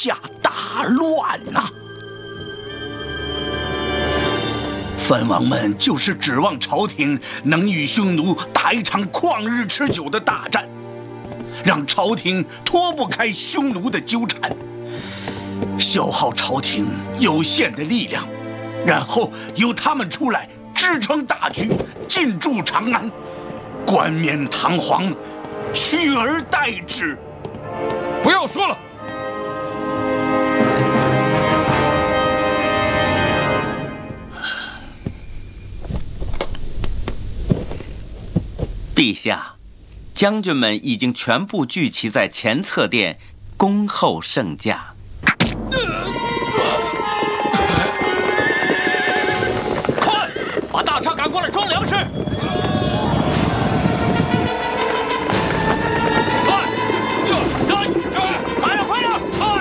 下大乱呐！藩王们就是指望朝廷能与匈奴打一场旷日持久的大战，让朝廷脱不开匈奴的纠缠，消耗朝廷有限的力量，然后由他们出来支撑大局，进驻长安，冠冕堂皇，取而代之。 不要说了。 陛下，将军们已经全部聚齐在前侧殿，恭候圣驾。 快，把大车赶过来装粮食！快，快点，快点！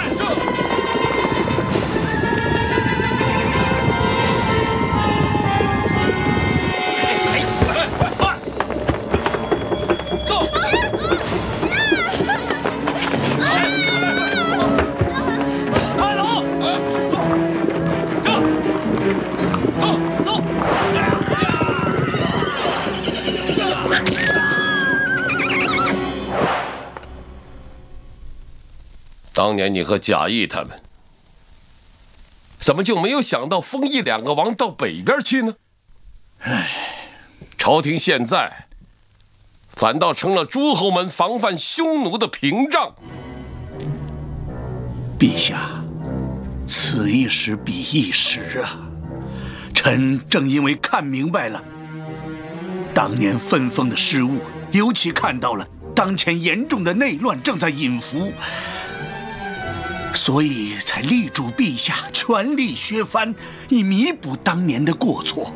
当年你和贾谊他们，怎么就没有想到封邑两个王到北边去呢？朝廷现在反倒成了诸侯们防范匈奴的屏障。 陛下，此一时彼一时啊！臣正因为看明白了当年分封的失误，尤其看到了当前严重的内乱正在隐伏，所以才力主陛下全力削藩，以弥补当年的过错。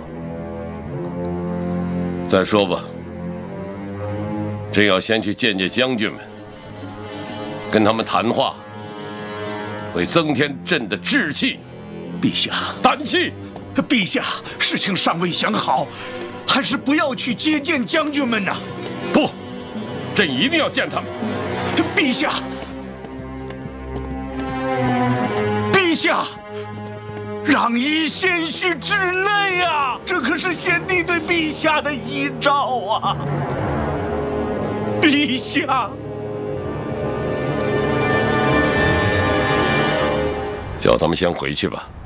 再说吧，朕要先去见见将军们，跟他们谈话，会增添朕的志气。 陛下， 胆气！ 陛下，事情尚未想好，还是不要去接见将军们呐。 不，朕一定要见他们。 陛下，陛下，攘夷先须之内啊！这可是先帝对陛下的遗诏啊！陛下， 叫他们先回去吧。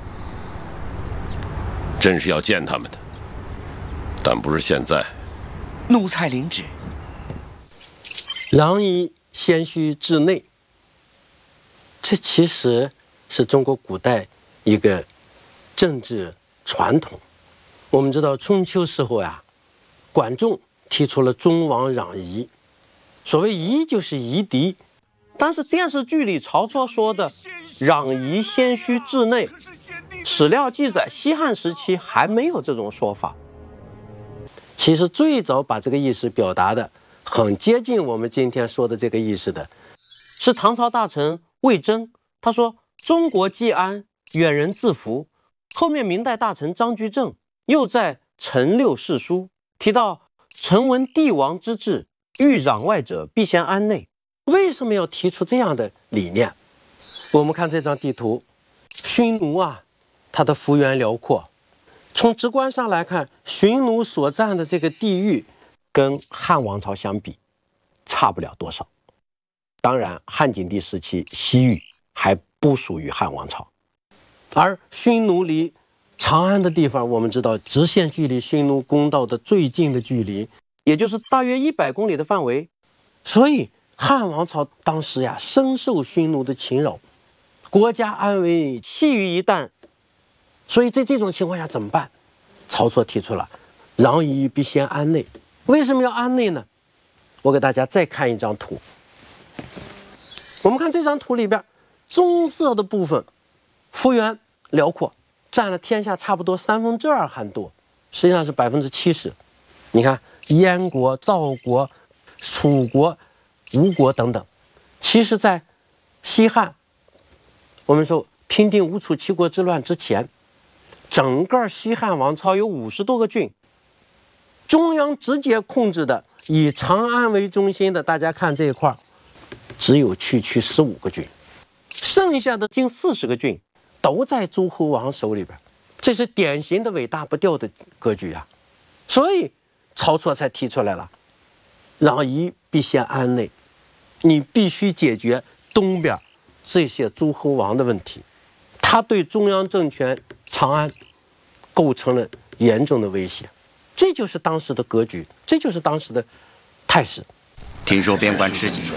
朕是要见他们的，但不是现在。 奴才领旨。 攘夷先须治内，这其实是中国古代一个政治传统。我们知道春秋时候呀，管仲提出了尊王攘夷，所谓夷就是夷狄，但是电视剧里曹操说的攘夷先须治内，史料记载西汉时期还没有这种说法。其实最早把这个意思表达的很接近我们今天说的这个意思的，是唐朝大臣魏征。他说中国既安，远人自服。后面明代大臣张居正又在《陈六世书》提到，臣闻帝王之治，欲攘外者必先安内。为什么要提出这样的理念？我们看这张地图，匈奴啊，它的幅员辽阔，从直观上来看，匈奴所占的这个地域跟汉王朝相比差不了多少。当然汉景帝时期西域还不属于汉王朝，而匈奴离长安的地方，我们知道直线距离匈奴公道的最近的距离也就是大约100公里的范围，所以汉王朝当时呀深受匈奴的侵扰，国家安危系于一旦。所以在这种情况下怎么办？曹操提出了攘夷必先安内。为什么要安内呢？我给大家再看一张图。我们看这张图里边，棕色的部分幅员辽阔，占了天下差不多2/3还多，实际上是70%。你看燕国、赵国、楚国、吴国等等，其实在西汉，我们说平定吴楚七国之乱之前，整个西汉王朝有50多个郡，中央直接控制的以长安为中心的，大家看这一块只有区15个郡。 剩下的近40个郡都在诸侯王手里边，这是典型的尾大不掉的格局啊。所以曹操才提出来了，攘夷必先安内，你必须解决东边这些诸侯王的问题，他对中央政权长安构成了严重的威胁。这就是当时的格局，这就是当时的态势。 听说边关吃紧，